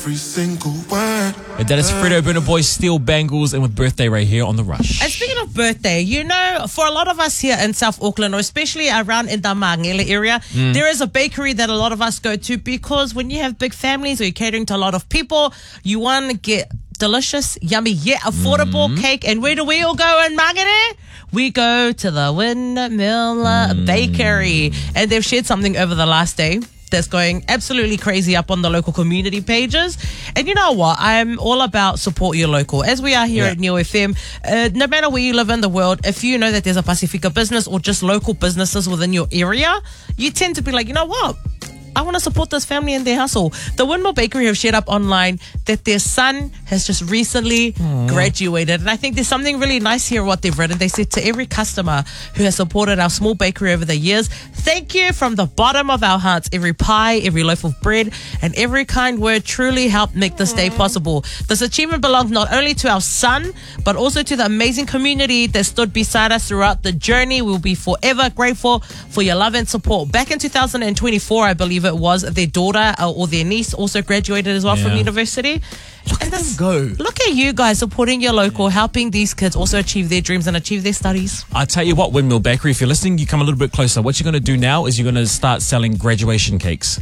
every single word. And that is Fredo Burna Boy, Steel Bangles, and with Birthday right here on The Rush. And speaking of birthday, you know, for a lot of us here in South Auckland, or especially around in the Mangele area, there is a bakery that a lot of us go to because when you have big families or you're catering to a lot of people, you want to get delicious, yummy, yet affordable cake. And where do we all go in Mangere? We go to the Windmill Bakery. And they've shared something over the last day that's going absolutely crazy up on the local community pages. And you know what? I'm all about support your local. As we are here at Neo FM, no matter where you live in the world, if you know that there's a Pacifica business or just local businesses within your area, you tend to be like, you know what? I want to support this family and their hustle. The Windmill Bakery have shared up online that their son has just recently graduated. And I think there's something really nice here what they've written. They said, to every customer who has supported our small bakery over the years, thank you from the bottom of our hearts. Every pie, every loaf of bread, and every kind word truly helped make this day possible. This achievement belongs not only to our son, but also to the amazing community that stood beside us throughout the journey. We'll be forever grateful for your love and support. Back in 2024, I believe it was, their daughter or their niece also graduated as well from university. Look at them go. Look at you guys supporting your local, helping these kids also achieve their dreams and achieve their studies. I tell you what, Windmill Bakery, if you're listening, you come a little bit closer. What you're going to do now is you're going to start selling graduation cakes.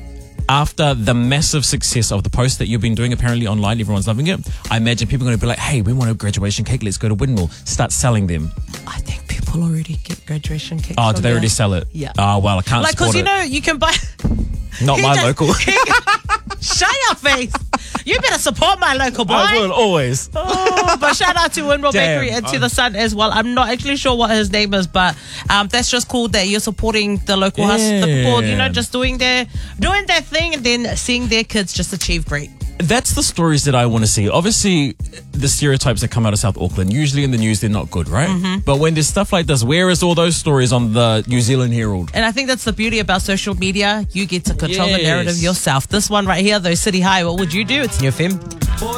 After the massive success of the post that you've been doing apparently online, everyone's loving it. I imagine people are going to be like, hey, we want a graduation cake. Let's go to Windmill. Start selling them. I think people already get graduation cakes. Oh, do they already sell it? Yeah. Oh, well, I can't like, support because, you it. know, you can buy... Not my local. Shut your face. You better support my local boy. I will, always. Oh, but shout out to Windmill Damn. Bakery and to the son as well. I'm not actually sure what his name is, but that's just cool that you're supporting the local the people, you know, just doing their thing and then seeing their kids just achieve great. That's the stories that I want to see. Obviously, the stereotypes that come out of South Auckland, usually in the news, they're not good, right? But when there's stuff like this, where is all those stories on the New Zealand Herald? And I think that's the beauty about social media. You get to control the narrative yourself. This one right here, though, City High, what would you do? It's New FM.